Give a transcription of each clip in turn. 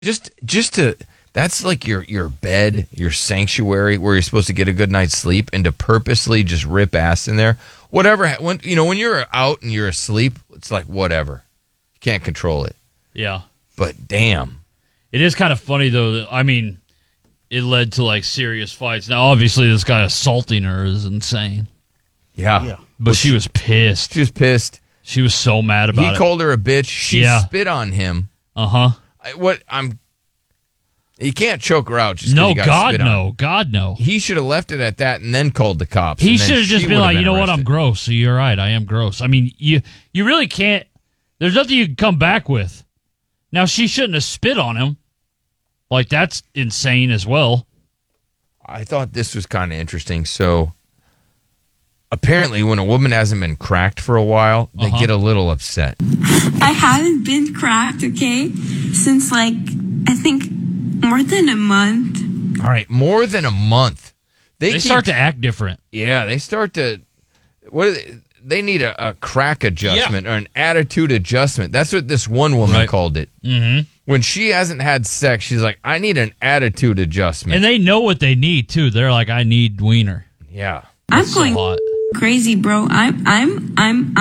Just to that's like your bed, your sanctuary where you're supposed to get a good night's sleep, and to purposely just rip ass in there. Whatever, when you're out and you're asleep, it's like whatever. You can't control it. Yeah. But damn. It is kind of funny though. I mean, it led to like serious fights. Now obviously this guy assaulting her is insane. Yeah. But she was pissed. She was pissed. She was so mad about it. He called her a bitch. She spit on him. Uh-huh. You can't choke her out just no, because you got spit on. No. God, no. He should have left it at that and then called the cops. He should have just been like, you know what, I'm gross. So you're right, I am gross. I mean, you really can't, there's nothing you can come back with. Now, she shouldn't have spit on him. Like, that's insane as well. I thought this was kind of interesting. So, apparently, when a woman hasn't been cracked for a while, they get a little upset. I haven't been cracked, okay, since like, I think more than a month. All right, more than a month. They start to act different. Yeah, they start to, they need a crack adjustment or an attitude adjustment. That's what this one woman called it. Mm-hmm. When she hasn't had sex, she's like, I need an attitude adjustment. And they know what they need, too. They're like, I need wiener. Yeah. I'm going crazy, bro. I'm.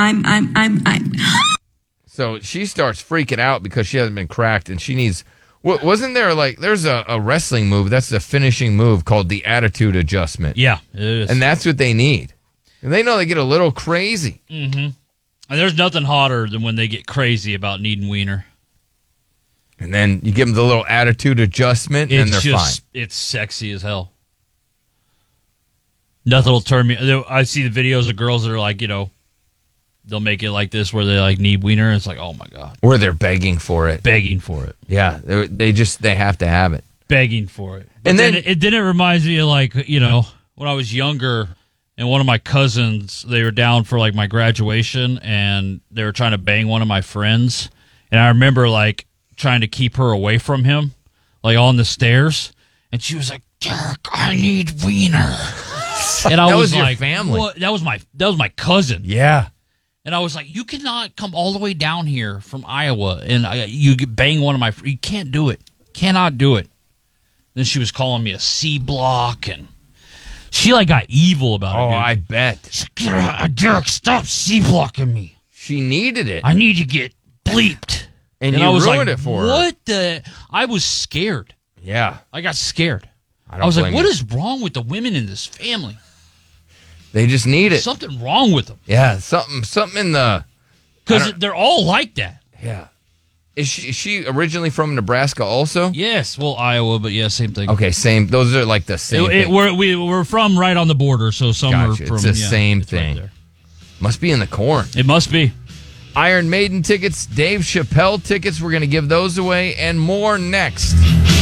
So she starts freaking out because she hasn't been cracked, and she needs. Wasn't there there's a wrestling move that's the finishing move called the attitude adjustment? Yeah, it is. And that's what they need. And they know they get a little crazy. Mm-hmm. And there's nothing hotter than when they get crazy about needing wiener. And then you give them the little attitude adjustment, and they're fine. It's sexy as hell. Nothing will turn me. I see the videos of girls that are like, they'll make it like this where they like need wiener. It's like, oh my God. Or they're begging for it. Yeah, they have to have it. Begging for it. But and then it reminds me of like, when I was younger and one of my cousins, they were down for like my graduation and they were trying to bang one of my friends. And I remember like trying to keep her away from him, like on the stairs. And she was like, Derek, I need wiener. And I was your like, family. What? That was my cousin. Yeah. And I was like, you cannot come all the way down here from Iowa and you bang one of my friends. You can't do it. Cannot do it. Then she was calling me a C block and she like got evil about it. Oh, dude. I bet. She's like, Derek, stop C blocking me. She needed it. I need to get bleeped. And you I was ruined like, it for her. What the? I was scared. Yeah. I got scared. I was like, what is wrong with the women in this family? They just need it. Something wrong with them. Yeah, something in the... Because they're all like that. Yeah. Is she originally from Nebraska also? Yes. Well, Iowa, but yeah, same thing. Okay, same. Those are like the same thing. We're from right on the border, so some are from... It's the same thing. Right, must be in the corn. It must be. Iron Maiden tickets, Dave Chappelle tickets. We're going to give those away and more next.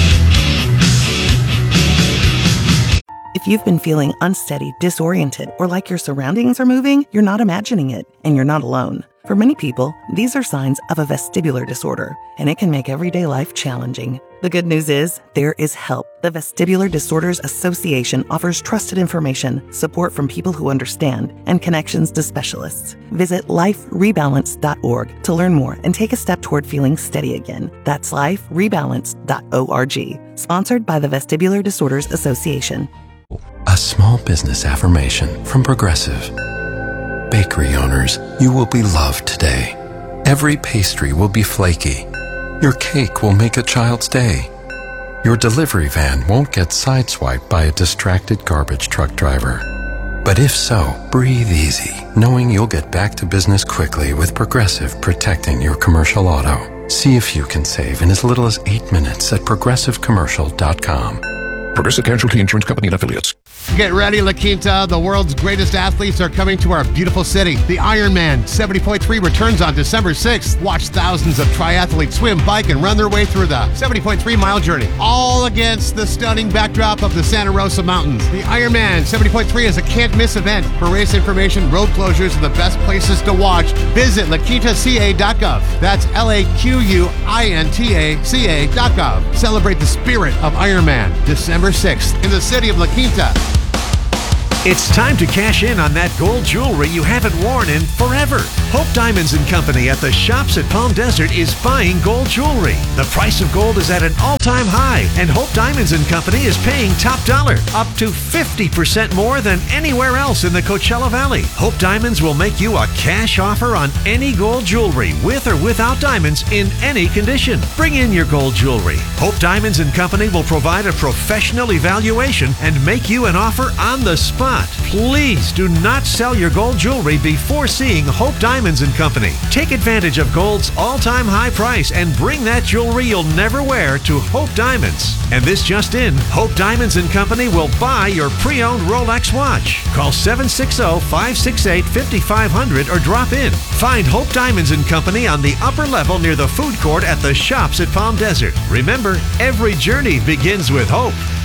If you've been feeling unsteady, disoriented, or like your surroundings are moving, you're not imagining it, and you're not alone. For many people, these are signs of a vestibular disorder, and it can make everyday life challenging. The good news is, there is help. The Vestibular Disorders Association offers trusted information, support from people who understand, and connections to specialists. Visit liferebalance.org to learn more and take a step toward feeling steady again. That's liferebalance.org. Sponsored by the Vestibular Disorders Association. A small business affirmation from Progressive. Bakery owners, you will be loved today. Every pastry will be flaky. Your cake will make a child's day. Your delivery van won't get sideswiped by a distracted garbage truck driver. But if so, breathe easy, knowing you'll get back to business quickly with Progressive protecting your commercial auto. See if you can save in as little as 8 minutes at progressivecommercial.com. Progressive Casualty Insurance Company and Affiliates. Get ready, La Quinta. The world's greatest athletes are coming to our beautiful city. The Ironman 70.3 returns on December 6th. Watch thousands of triathletes swim, bike, and run their way through the 70.3-mile journey, all against the stunning backdrop of the Santa Rosa Mountains. The Ironman 70.3 is a can't-miss event. For race information, road closures, and the best places to watch, visit laquintaca.gov. That's LAQUINTACA.gov. Celebrate the spirit of Ironman December 6th in the city of La Quinta. It's time to cash in on that gold jewelry you haven't worn in forever. Hope Diamonds & Company at the Shops at Palm Desert is buying gold jewelry. The price of gold is at an all-time high, and Hope Diamonds & Company is paying top dollar, up to 50% more than anywhere else in the Coachella Valley. Hope Diamonds will make you a cash offer on any gold jewelry, with or without diamonds, in any condition. Bring in your gold jewelry. Hope Diamonds & Company will provide a professional evaluation and make you an offer on the spot. Please do not sell your gold jewelry before seeing Hope Diamonds & Company. Take advantage of gold's all-time high price and bring that jewelry you'll never wear to Hope Diamonds. And this just in, Hope Diamonds & Company will buy your pre-owned Rolex watch. Call 760-568-5500 or drop in. Find Hope Diamonds & Company on the upper level near the food court at the Shops at Palm Desert. Remember, every journey begins with hope.